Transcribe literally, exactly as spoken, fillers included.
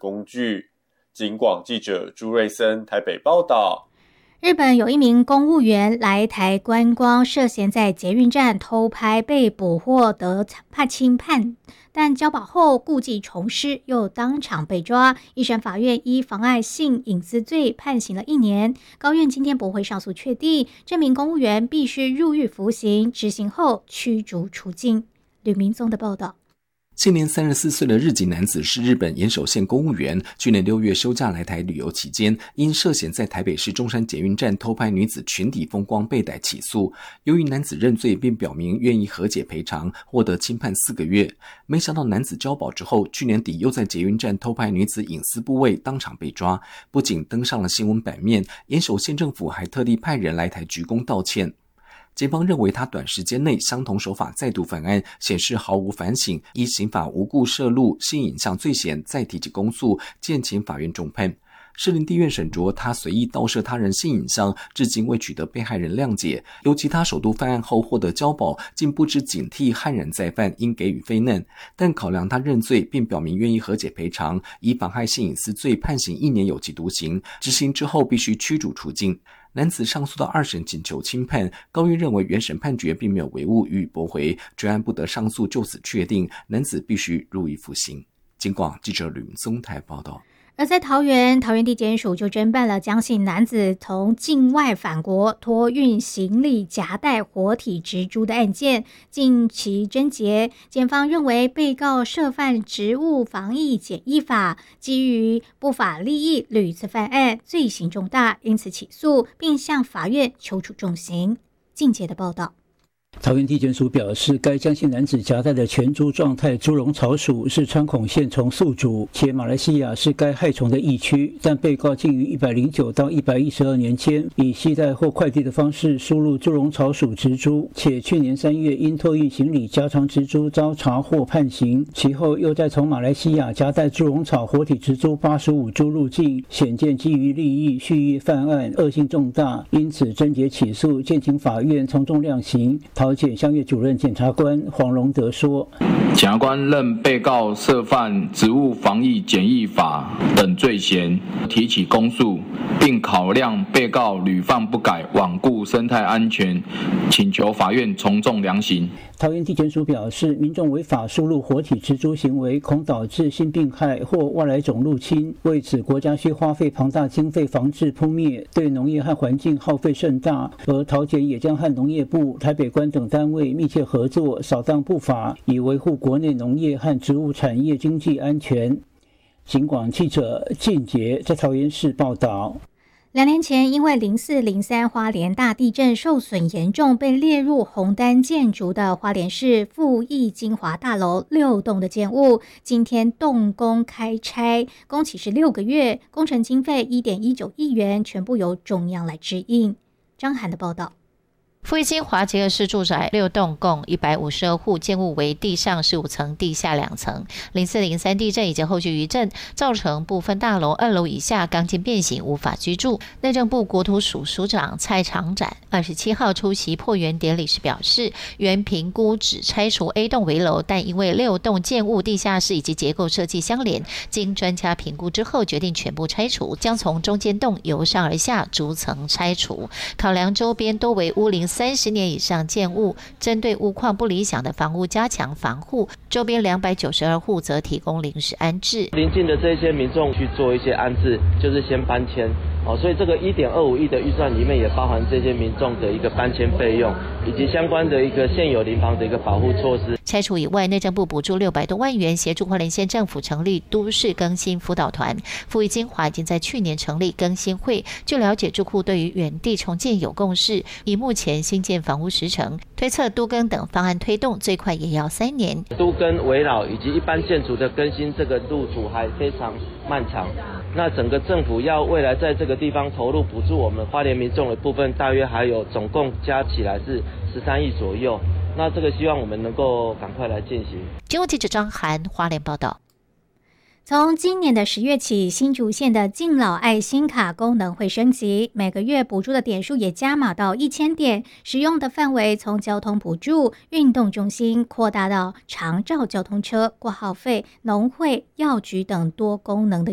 工具。警广记者朱瑞森台北报道。 日本有一名公务员来台观光，涉嫌在捷运站偷拍被捕获得判轻判，但交保后故技重施，又当场被抓。一审法院依妨碍性隐私罪判刑了一年。高院今天驳回上诉，确定这名公务员必须入狱服刑，执行后驱逐出境。吕明宗的报道。 现年三十四岁的日籍男子是日本岩手县公务员，去年六月休假来台旅游期间，因涉嫌在台北市中山捷运站偷拍女子裙底风光被逮起诉。由于男子认罪并表明愿意和解赔偿，获得轻判四个月。没想到男子交保之后，去年底又在捷运站偷拍女子隐私部位，当场被抓，不仅登上了新闻版面，岩手县政府还特地派人来台鞠躬道歉。检方认为他短时间内相同手法再度犯案，显示毫无反省，依刑法无故摄录性影像罪嫌再提起公诉，建请法院重判。士林地院审酌他随意盗摄他人性影像，至今未取得被害人谅解，尤其他首度犯案后获得交保，竟不知警惕悍然再犯，应给予非难。但考量他认罪并表明愿意和解赔偿，以妨害性隐私罪判刑一年有期徒刑，执行之后必须驱逐出境。男子上诉到二审请求轻判，高院认为原审判决并没有违误，予以驳回，专案不得上诉，就此确定男子必须入狱服刑。警广记者吕明宗台报道。 而在桃园，桃园地检署就侦办了江姓男子从境外返国托运行李夹带活体植株的案件，近期侦结，检方认为被告涉犯植物防疫检疫法，基于不法利益屡次犯案，罪行重大，因此起诉，并向法院求处重刑。靳杰的报道。 桃园地检署表示，该江姓男子夹带的全株状态猪笼草属是穿孔线虫宿主，且马来西亚是该害虫的疫区，但被告竟于一百零九到一百一十二年间，以携带或快递的方式输入猪笼草属植株，且去年三月因托运行李加长植株遭查获判刑，其后又再从马来西亚夹带猪笼草活体植株八十五株入境，显见基于利益蓄意犯案，恶性重大，因此侦结起诉，建请法院从重量刑。桃检乡业主任检察官黄荣德说， 检察官认被告涉犯植物防疫检疫法等罪嫌，提起公诉，并考量被告屡犯不改，罔顾生态安全，请求法院从重量刑。 桃园地检署表示，民众违法输入活体植株行为，恐导致性病害或外来种入侵，为此国家需花费庞大经费防治扑灭，对农业和环境耗费甚大。而桃检也将和农业部、台北关等单位密切合作，扫荡不法，以维护国内农业和植物产业经济安全。警广记者靳杰在桃园市报道。 两年前，因为零四零三花莲大地震受损严重，被列入红单建筑的花莲市富益金华大楼六栋的建物，今天动工开拆，工期是六个月，工程经费一点一九亿元，全部由中央来支应。张涵的报道。 富益金华结合式住宅六栋共一百五十二户，建物为地上十五层、地下两层。零四零三地震以及后续余震，造成部分大楼二楼以下钢筋变形，无法居住。内政部国土署署长蔡长展二十七号出席破园典礼时表示，原评估只拆除 A 栋围楼，但因为六栋建物地下室以及结构设计相连，经专家评估之后决定全部拆除，将从中间栋由上而下逐层拆除。考量周边多为屋龄三十年以上建物，针对屋况不理想的房屋加强防护，周边两百九十二户则提供临时安置。 邻近的这些民众去做一些安置，就是先搬迁。哦，所以这个一点二五亿的预算里面也包含这些民众的一个搬迁费用，以及相关的一个现有邻房的一个保护措施。 拆除以外，内政部补助六百多万元，协助花莲县政府成立都市更新辅导团。富益金华已经在去年成立更新会。据了解，住户对于原地重建有共识，以目前新建房屋时程，推测都更等方案推动，最快也要三年。 都更围绕以及一般建筑的更新，这个路途还非常漫长。那整个政府要未来在这个地方投入补助我们花莲民众的部分，大约还有总共加起来是十三亿左右。那这个希望我们能够赶快来进行。 新闻记者张涵花莲报道。 从今年的十月起，新竹县的敬老爱心卡功能会升级，每个月补助的点数也加码到一千点，使用的范围从交通补助、运动中心扩大到长照交通车、挂号费、农会、药局等多功能的